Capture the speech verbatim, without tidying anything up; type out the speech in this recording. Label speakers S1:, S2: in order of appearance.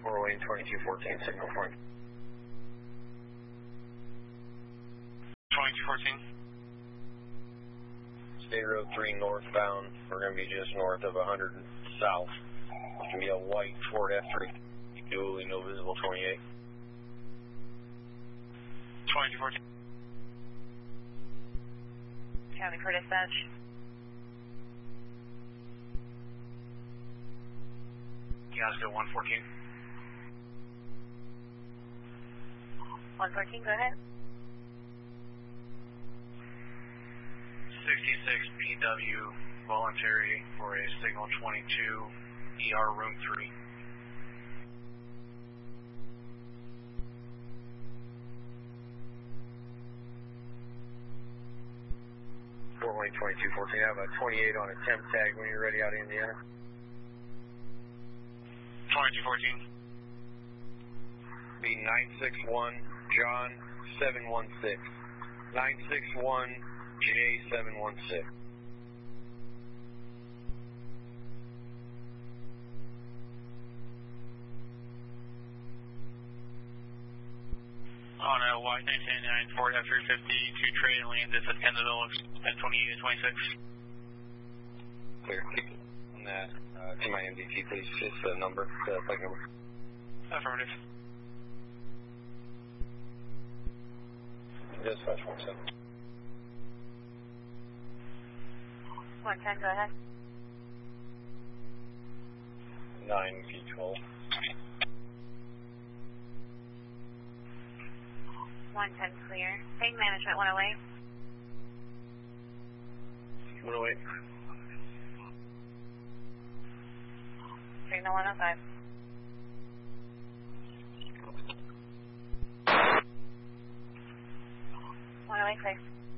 S1: four Wayne twenty-two fourteen, signal point.
S2: twenty-two fourteen.
S1: State Road three northbound. We're going to be just north of one hundred south. It's going to be a white Ford F three. Dually, no visible twenty-eight.
S2: twenty-two fourteen.
S3: County for dispatch.
S2: Gasco one fourteen.
S3: one fourteen, go ahead.
S2: sixty-six P W, voluntary for a signal twenty-two, E R room three.
S1: four Wayne twenty-two fourteen, I have a twenty-eight on a temp tag when you're ready out of Indiana.
S2: twenty-two fourteen.
S1: Be nine six one John seven one six. nine six one J seven one six.
S2: On a Y nine nine Ford F three fifty, two trade landed at ten ten twenty-eight to twenty-six.
S1: Clear. Keep on that uh, to my M D T, please. Just the number, the plate number.
S2: Affirmative.
S1: Dispatch one seven.
S3: one ten, go ahead.
S1: nine P twelve.
S3: one ten clear. Ping management one oh eight.
S1: one oh eight.
S3: Signal one oh five. one oh eight, clear.